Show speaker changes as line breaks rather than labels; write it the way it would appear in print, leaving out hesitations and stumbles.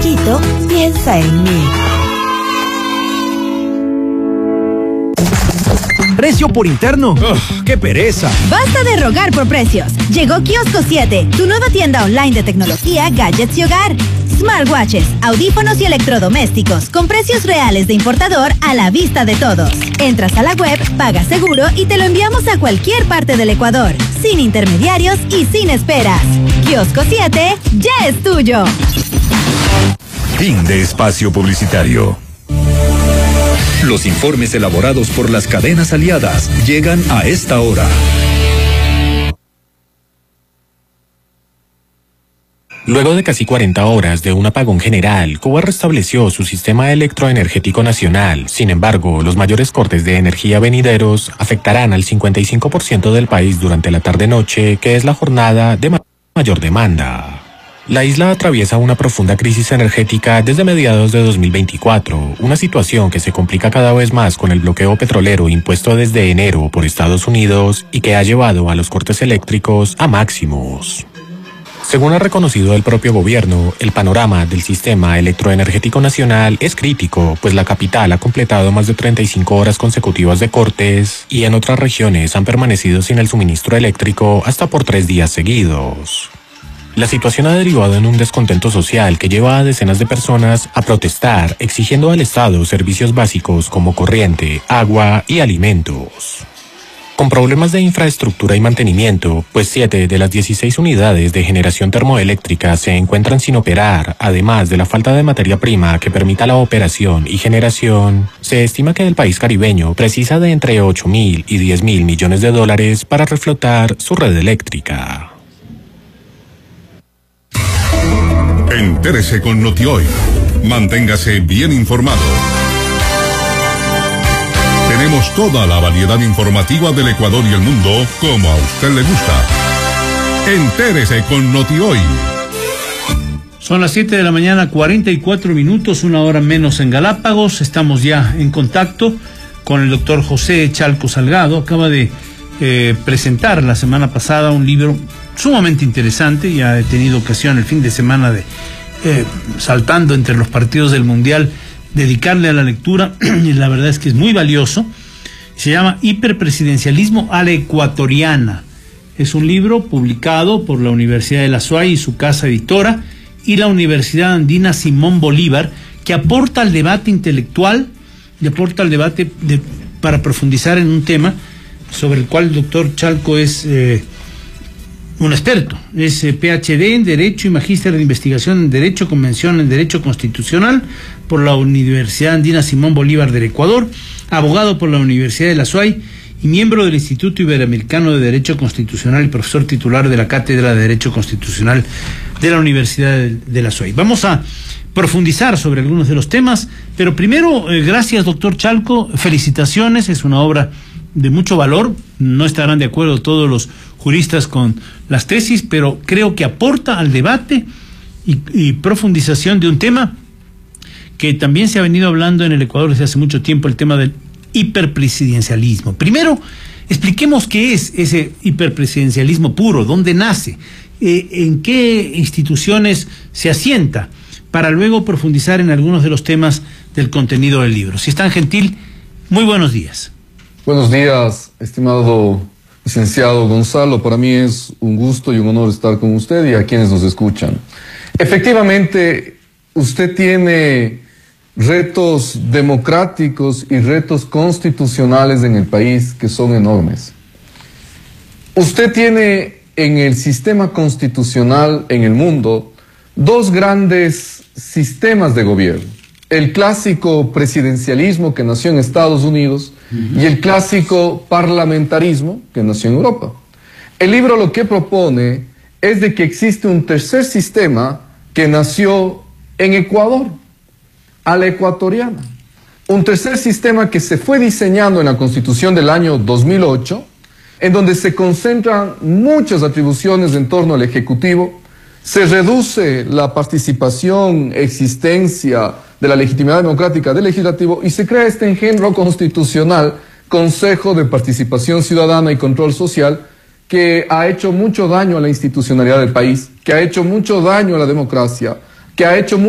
Quito piensa en mí.
¿Precio por interno? ¡Qué pereza!
Basta de rogar por precios. Llegó Kiosco 7, tu nueva tienda online de tecnología, gadgets y hogar. Smartwatches, audífonos y electrodomésticos con precios reales de importador a la vista de todos. Entras a la web, pagas seguro y te lo enviamos a cualquier parte del Ecuador, sin intermediarios y sin esperas. Kiosco 7 ya es tuyo.
Fin de espacio publicitario. Los informes elaborados por las cadenas aliadas llegan a esta hora.
Luego de casi 40 horas de un apagón general, Cuba restableció su sistema electroenergético nacional. Sin embargo, los mayores cortes de energía venideros afectarán al 55% del país durante la tarde-noche, que es la jornada de mayor demanda. La isla atraviesa una profunda crisis energética desde mediados de 2024, una situación que se complica cada vez más con el bloqueo petrolero impuesto desde enero por Estados Unidos y que ha llevado a los cortes eléctricos a máximos. Según ha reconocido el propio gobierno, el panorama del sistema electroenergético nacional es crítico, pues la capital ha completado más de 35 horas consecutivas de cortes y en otras regiones han permanecido sin el suministro eléctrico hasta por 3 días seguidos. La situación ha derivado en un descontento social que lleva a decenas de personas a protestar, exigiendo al Estado servicios básicos como corriente, agua y alimentos. Con problemas de infraestructura y mantenimiento, pues 7 de las 16 unidades de generación termoeléctrica se encuentran sin operar, además de la falta de materia prima que permita la operación y generación, se estima que el país caribeño precisa de entre 8.000 y 10.000 millones de dólares para reflotar su red eléctrica.
Entérese con Notioy. Manténgase bien informado. Tenemos toda la variedad informativa del Ecuador y el mundo como a usted le gusta. Entérese con Notioy.
Son las 7 de la mañana, 44 minutos, 1 hora menos en Galápagos. Estamos ya en contacto con el doctor José Chalco Salgado. Acaba de presentar la semana pasada un libro sumamente interesante. Ya he tenido ocasión el fin de semana de, saltando entre los partidos del Mundial, dedicarle a la lectura, y la verdad es que es muy valioso. Se llama Hiperpresidencialismo a la Ecuatoriana. Es un libro publicado por la Universidad de la SUAY y su casa editora, y la Universidad Andina Simón Bolívar, que aporta al debate intelectual, y aporta al debate para profundizar en un tema sobre el cual el doctor Chalco es un experto. Es PhD en Derecho y Magíster de Investigación en Derecho, Convención en Derecho Constitucional por la Universidad Andina Simón Bolívar del Ecuador, abogado por la Universidad de la SUAY y miembro del Instituto Iberoamericano de Derecho Constitucional y profesor titular de la Cátedra de Derecho Constitucional de la Universidad de la SUAY. Vamos a profundizar sobre algunos de los temas, pero primero, gracias doctor Chalco, felicitaciones, es una obra de mucho valor. No estarán de acuerdo todos los juristas con las tesis, pero creo que aporta al debate y profundización de un tema que también se ha venido hablando en el Ecuador desde hace mucho tiempo, el tema del hiperpresidencialismo. Primero, expliquemos qué es ese hiperpresidencialismo puro, dónde nace, en qué instituciones se asienta, para luego profundizar en algunos de los temas del contenido del libro. Si es tan gentil, muy buenos días.
Buenos días, estimado licenciado Gonzalo. Para mí es un gusto y un honor estar con usted y a quienes nos escuchan. Efectivamente, usted tiene retos democráticos y retos constitucionales en el país que son enormes. Usted tiene en el sistema constitucional en el mundo 2 grandes sistemas de gobierno. El clásico presidencialismo que nació en Estados Unidos y el clásico parlamentarismo que nació en Europa. El libro lo que propone es de que existe un tercer sistema que nació en Ecuador, a la ecuatoriana. Un tercer sistema que se fue diseñando en la Constitución del año 2008, en donde se concentran muchas atribuciones en torno al Ejecutivo, se reduce la participación, existencia de la legitimidad democrática del Legislativo y se crea este engendro constitucional, Consejo de Participación Ciudadana y Control Social, que ha hecho mucho daño a la institucionalidad del país, que ha hecho mucho daño a la democracia, que ha hecho